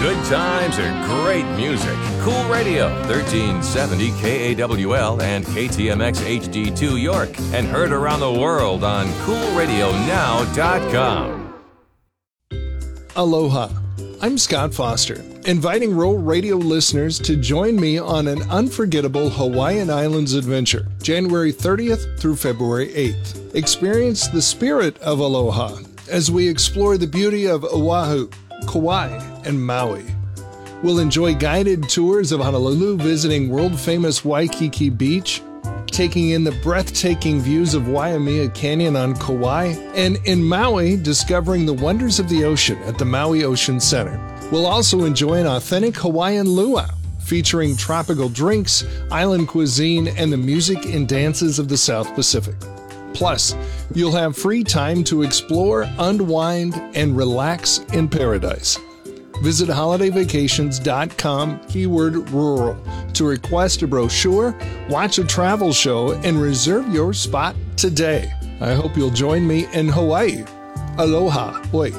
Good times and great music. Cool Radio, 1370 KAWL and KTMX HD2 York, and heard around the world on CoolRadioNow.com. Aloha. I'm Scott Foster, inviting Rural Radio listeners to join me on an unforgettable Hawaiian Islands adventure, January 30th through February 8th. Experience the spirit of aloha as we explore the beauty of Oahu, Kauai, and Maui. We'll enjoy guided tours of Honolulu, visiting world-famous Waikiki Beach, taking in the breathtaking views of Waimea Canyon on Kauai, and in Maui, discovering the wonders of the ocean at the Maui Ocean Center. We'll also enjoy an authentic Hawaiian luau, featuring tropical drinks, island cuisine, and the music and dances of the South Pacific. Plus, you'll have free time to explore, unwind, and relax in paradise. Visit holidayvacations.com, keyword rural, to request a brochure, watch a travel show, and reserve your spot today. I hope you'll join me in Hawaii. Aloha. Hoi.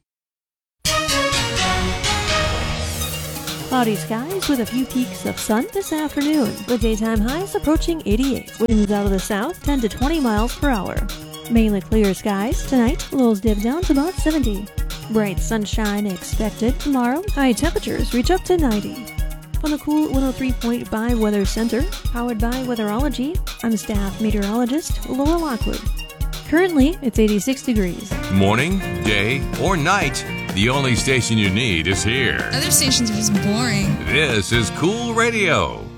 Cloudy skies with a few peaks of sun this afternoon, with daytime highs approaching 88. Winds out of the south 10 to 20 miles per hour. Mainly clear skies tonight, lows dip down to about 70. Bright sunshine expected tomorrow. High temperatures reach up to 90. From the Cool 103.5 Weather Center, powered by Weatherology, I'm staff meteorologist Laura Lockwood. Currently, it's 86 degrees. Morning, day, or night, the only station you need is here. Other stations are just boring. This is Cool Radio.